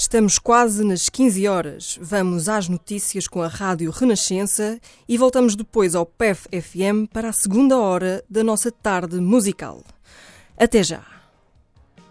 Estamos quase nas 15 horas. Vamos às notícias com a Rádio Renascença e voltamos depois ao PEF FM para a segunda hora da nossa tarde musical. Até já!